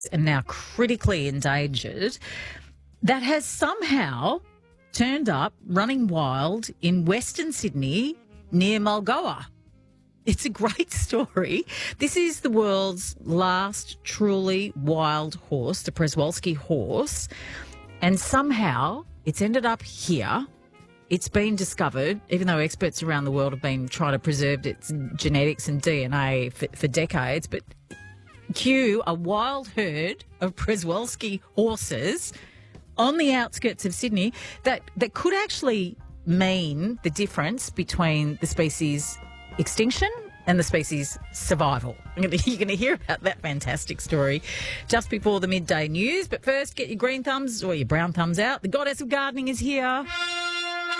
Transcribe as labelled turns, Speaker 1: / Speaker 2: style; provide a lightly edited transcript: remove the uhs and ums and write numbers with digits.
Speaker 1: and now critically endangered, that has somehow turned up running wild in Western Sydney near Mulgoa. It's a great story. This is the world's last truly wild horse, the Przewalski horse, and somehow it's ended up here. It's been discovered, even though experts around the world have been trying to preserve its genetics and DNA for decades, but cue a wild herd of Przewalski horses on the outskirts of Sydney that could actually mean the difference between the species extinction and the species survival. You're going to hear about that fantastic story just before the midday news. But first, get your green thumbs or your brown thumbs out. The goddess of gardening is here.